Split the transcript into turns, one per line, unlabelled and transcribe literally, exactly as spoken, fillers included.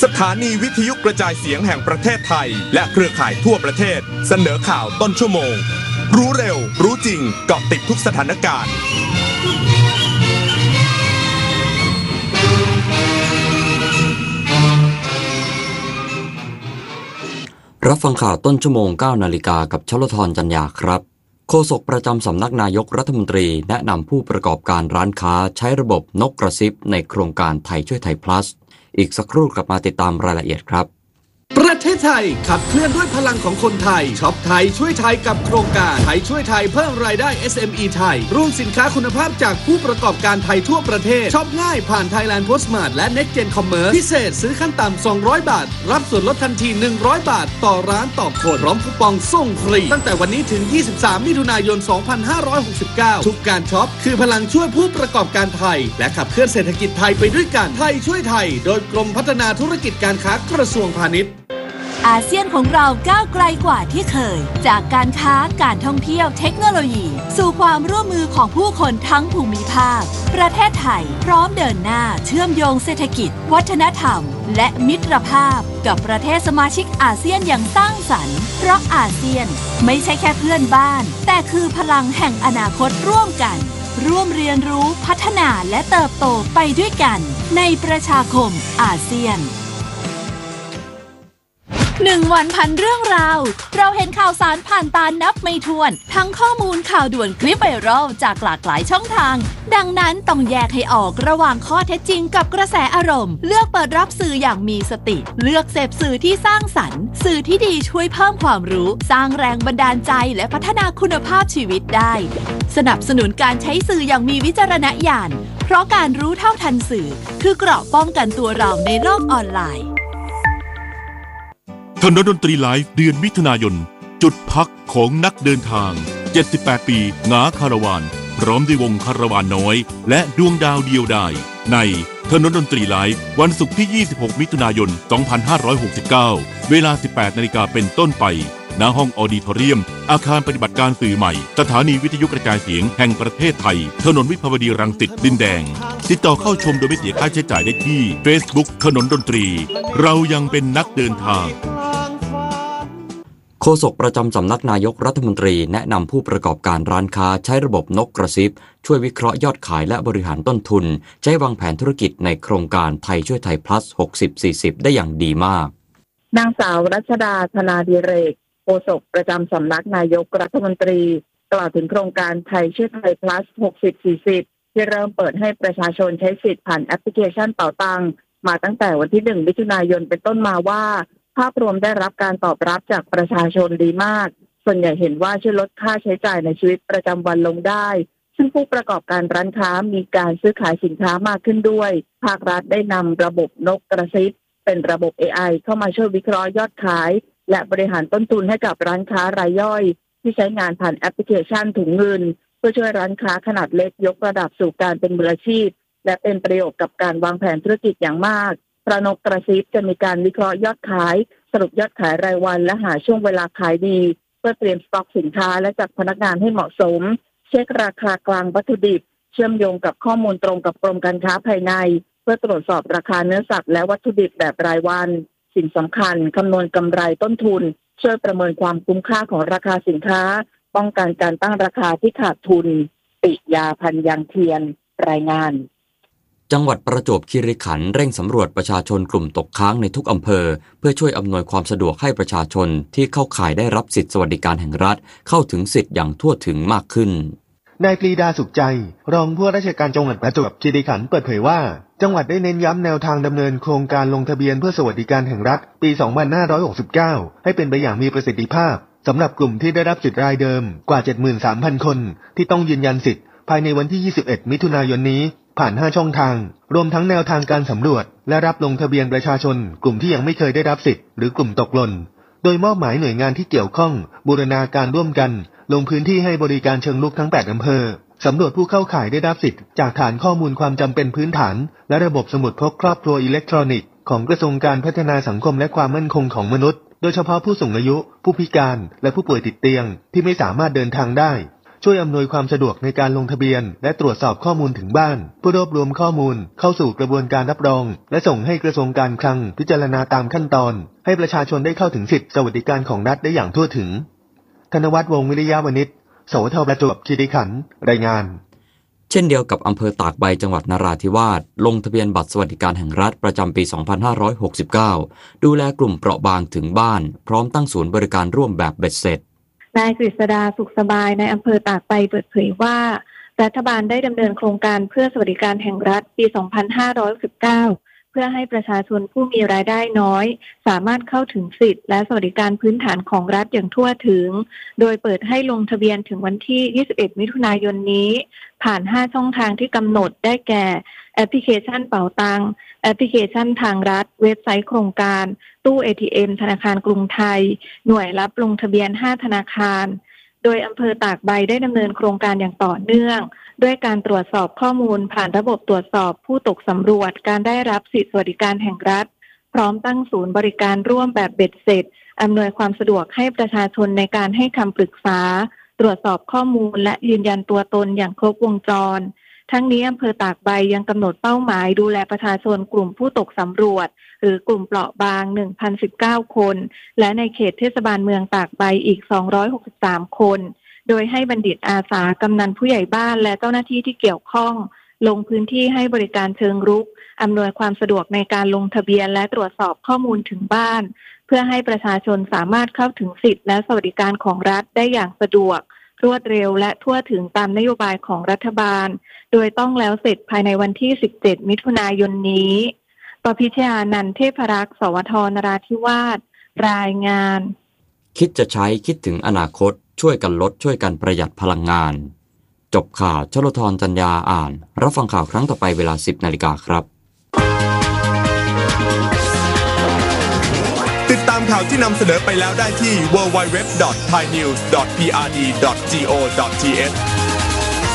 สถานีวิทยุกระจายเสียงแห่งประเทศไทยและเครือข่ายทั่วประเทศเสนอข่าวต้นชั่วโมงรู้เร็วรู้จริงเกาะติดทุกสถานการณ์
รับฟังข่าวต้นชั่วโมง เก้านาฬิกา กับชลธรจันยาครับโฆษกประจำสำนักนายกรัฐมนตรีแนะนำผู้ประกอบการร้านค้าใช้ระบบนกกระซิบในโครงการไทยช่วยไทย plus อีกสักครู่กลับมาติดตามรายละเอียดครับ
ประเทศไทยขับเคลื่อนด้วยพลังของคนไทยช็อปไทยช่วยไทยกับโครงการไทยช่วยไทยเพิ่มรายได้ เอส เอ็ม อี ไทยร่วมสินค้าคุณภาพจากผู้ประกอบการไทยทั่วประเทศช็อปง่ายผ่าน Thailand Postmart และ Next Gen Commerce พิเศษซื้อขั้นต่ำสองร้อยบาทรับส่วนลดทันทีหนึ่งร้อยบาทต่อร้านต่อคนพร้อมคูปองส่งฟรีตั้งแต่วันนี้ถึงยี่สิบสามมิถุนายนสองพันห้าร้อยหกสิบเก้าทุกการช็อปคือพลังช่วยผู้ประกอบการไทยและขับเคลื่อนเศรษฐกิจไทยไปด้วยกันไทยช่วยไทยโดยกรมพัฒนาธุรกิจการค้ากระทรวงพาณิชย์
อาเซียนของเราก้าวไกลกว่าที่เคยจากการค้าการท่องเที่ยวเทคโนโลยีสู่ความร่วมมือของผู้คนทั้งภูมิภาคประเทศไทยพร้อมเดินหน้าเชื่อมโยงเศรษฐกิจวัฒนธรรมและมิตรภาพกับประเทศสมาชิกอาเซียนอย่างสร้างสรรค์เพราะอาเซียนไม่ใช่แค่เพื่อนบ้านแต่คือพลังแห่งอนาคตร่วมกันร่วมเรียนรู้พัฒนาและเติบโตไปด้วยกันในประชาคมอาเซียนหนึ่งวันพันเรื่องราวเราเห็นข่าวสารผ่านตานับไม่ถ้วนทั้งข้อมูลข่าวด่วนคลิปไวรัลจากหลากหลายช่องทางดังนั้นต้องแยกให้ออกระหว่างข้อเท็จจริงกับกระแสอารมณ์เลือกเปิดรับสื่ออย่างมีสติเลือกเสพสื่อที่สร้างสรรค์สื่อที่ดีช่วยเพิ่มความรู้สร้างแรงบันดาลใจและพัฒนาคุณภาพชีวิตได้สนับสนุนการใช้สื่ออย่างมีวิจารณญาณเพราะการรู้เท่าทันสื่อคือเกราะป้องกันตัวเราในโลกออนไลน์
ถนนดนตรีไลฟ์เดือนมิถุนายนจุดพักของนักเดินทางเจ็ดสิบแปดปีหงาคาราวานพร้อมด้วยวงคาราวานน้อยและดวงดาวเดียวดายในถนนดนตรีไลฟ์วันศุกร์ที่ยี่สิบหกมิถุนายนสองพันห้าร้อยหกสิบเก้าเวลา สิบแปดนาฬิกา เป็นต้นไปณห้องออดิทอเรียมอาคารปฏิบัติการสื่อใหม่สถานีวิทยุกระจายเสียงแห่งประเทศไทยถนนวิภาวดีรังสิตดินแดงติดต่อเข้าชมโดยไม่เสียค่าใช้จ่ายได้ที่ Facebook ถนนดนตรีเรายังเป็นนักเดินทาง
โฆษกประจำสำนักนายกรัฐมนตรีแนะนำผู้ประกอบการร้านค้าใช้ระบบนกกระซิบช่วยวิเคราะห์ยอดขายและบริหารต้นทุนใช้วางแผนธุรกิจในโครงการไทยช่วยไทย plus หกสิบ สี่สิบ ได้อย่างดีมาก
นางสาวรัชดาธนาดิเรกโฆษกประจำสำนักนายกรัฐมนตรีกล่าวถึงโครงการไทยช่วยไทย plus หกสิบ สี่สิบ ที่เริ่มเปิดให้ประชาชนใช้สิทธิ์ผ่านแอปพลิเคชันเป๋าตังมาตั้งแต่วันที่หนึ่งมิถุนายนเป็นต้นมาว่าภาพรวมได้รับการตอบรับจากประชาชนดีมากส่วนใหญ่เห็นว่าช่วยลดค่าใช้จ่ายในชีวิตประจำวันลงได้ซึ่งผู้ประกอบการร้านค้ามีการซื้อขายสินค้ามากขึ้นด้วยภาครัฐได้นำระบบนกกระซิบเป็นระบบ เอ ไอ เข้ามาช่วยวิเคราะห์ยอดขายและบริหารต้นทุนให้กับร้านค้ารายย่อยที่ใช้งานผ่านแอปพลิเคชันถุงเงินเพื่อช่วยร้านค้าขนาดเล็กยกระดับสู่การเป็นมืออาชีพและเป็นประโยชน์กับการวางแผนธุรกิจอย่างมากพระนกกระซิบจะมีการวิเคราะห์ยอดขายสรุปยอดขายรายวันและหาช่วงเวลาขายดีเพื่อเตรียมสต็อกสินค้าและจัดพนักงานให้เหมาะสมเช็คราคากลางวัตถุดิบเชื่อมโยงกับข้อมูลตรงกับกรมการค้าภายในเพื่อตรวจสอบราคาเนื้อสัตว์และวัตถุดิบแบบรายวันสิ่งสำคัญคำนวณกำไรต้นทุนช่วยประเมินความคุ้มค่าของราคาสินค้าป้องกันการตั้งราคาที่ขาดทุนปิยาพันธ์ยังเทียนรายงาน
จังหวัดประจวบคีรีขันธ์เร่งสำรวจประชาชนกลุ่มตกค้างในทุกอำเภอเพื่อช่วยอำนวยความสะดวกให้ประชาชนที่เข้าข่ายได้รับสิทธิสวัสดิการแห่งรัฐเข้าถึงสิทธิ์อย่างทั่วถึงมากขึ้น
นายปรีดาสุขใจรองผู้ว่าราชการจังหวัดประจวบคีรีขันธ์เปิดเผยว่าจังหวัดได้เน้นย้ำแนวทางดำเนินโครงการลงทะเบียนเพื่อสวัสดิการแห่งรัฐปีสองพันห้าร้อยหกสิบเก้าให้เป็นไปอย่างมีประสิทธิภาพสำหรับกลุ่มที่ได้รับสิทธิ์รายเดิมกว่า เจ็ดหมื่นสามพัน คนที่ต้องยืนยันสิทธิ์ภายในวันที่ยี่สิบเอ็ดมิถุนายนนี้ผ่านห้าช่องทางรวมทั้งแนวทางการสำรวจและรับลงทะเบียนประชาชนกลุ่มที่ยังไม่เคยได้รับสิทธิ์หรือกลุ่มตกหล่นโดยมอบหมายหน่วยงานที่เกี่ยวข้องบูรณาการร่วมกันลงพื้นที่ให้บริการเชิงรุกทั้งแปดอำเภอสำรวจผู้เข้าข่ายได้รับสิทธิ์จากฐานข้อมูลความจำเป็นพื้นฐานและระบบสมุดพกครอบครัวอิเล็กทรอนิกส์ของกระทรวงการพัฒนาสังคมและความมั่นคงของมนุษย์โดยเฉพาะผู้สูงอายุผู้พิการและผู้ป่วยติดเตียงที่ไม่สามารถเดินทางได้ช่วยอำนวยความสะดวกในการลงทะเบียนและตรวจสอบข้อมูลถึงบ้านเพื่อรวบรวมข้อมูลเข้าสู่กระบวนการรับรองและส่งให้กระทรวงการคลังพิจารณาตามขั้นตอนให้ประชาชนได้เข้าถึงสิทธิสวัสดิการของรัฐได้อย่างทั่วถึงธนวัฒน์ วงศ์วิริยะวณิช สวทประจวบคีรีขันธ์รายงาน
เช่นเดียวกับอำเภอตากใบจังหวัดนราธิวาสลงทะเบียนบัตรสวัสดิการแห่งรัฐประจำปี สองพันห้าร้อยหกสิบเก้า ดูแลกลุ่มเปราะบางถึงบ้านพร้อมตั้งศูนย์บริการร่วมแบบเบ็ดเสร็จ
นายกฤษดาสุขสบายในอำเภอตากใบเปิดเผยว่ารัฐบาลได้ดำเนินโครงการเพื่อสวัสดิการแห่งรัฐปี สองพันห้าร้อยสิบเก้า เพื่อให้ประชาชนผู้มีรายได้น้อยสามารถเข้าถึงสิทธิและสวัสดิการพื้นฐานของรัฐอย่างทั่วถึงโดยเปิดให้ลงทะเบียนถึงวันที่ ยี่สิบเอ็ด มิถุนายนนี้ผ่าน ห้า ช่องทางที่กำหนดได้แก่แอปพลิเคชันเป๋าตังแอปพลิเคชันทางรัฐเว็บไซต์โครงการตู้ เอ ที เอ็ม ธนาคารกรุงไทยหน่วยรับลงทะเบียนห้าธนาคารโดยอำเภอตากใบได้ดำเนินโครงการอย่างต่อเนื่องด้วยการตรวจสอบข้อมูลผ่านระบบตรวจสอบผู้ตกสำรวจการได้รับสิทธิสวัสดิการแห่งรัฐพร้อมตั้งศูนย์บริการร่วมแบบเบ็ดเสร็จอำนวยความสะดวกให้ประชาชนในการให้คำปรึกษาตรวจสอบข้อมูลและยืนยันตัวตนอย่างครบวงจรทั้งนี้อำเภอตากใบยังกำหนดเป้าหมายดูแลประชาชนกลุ่มผู้ตกสำรวจหรือกลุ่มเปราะบาง หนึ่งพันสิบเก้า คนและในเขตเทศบาลเมืองตากใบอีกสองร้อยหกสิบสามคนโดยให้บัณฑิตอาสากำนันผู้ใหญ่บ้านและเจ้าหน้าที่ที่เกี่ยวข้องลงพื้นที่ให้บริการเชิงรุกอำนวยความสะดวกในการลงทะเบียนและตรวจสอบข้อมูลถึงบ้านเพื่อให้ประชาชนสามารถเข้าถึงสิทธิและสวัสดิการของรัฐได้อย่างสะดวกรวดเร็วและทั่วถึงตามนโยบายของรัฐบาลโดยต้องแล้วเสร็จภายในวันที่ สิบเจ็ด มิถุนายนนี้ปพิชญานันท์ เทพรักษ์ สวท นราธิวาสรายงาน
คิดจะใช้คิดถึงอนาคตช่วยกันลดช่วยกันประหยัดพลังงานจบข่าวชลธรจัญญาอ่านรับฟังข่าวครั้งต่อไปเวลา สิบ นาฬิกาครับ
ติดตามข่าวที่นำเสนอไปแล้วได้ที่ ดับเบิลยู ดับเบิลยู ดับเบิลยู ดอท ไทยนิวส์ ดอท พี อาร์ ดี ดอท จี โอ ดอท ที เอช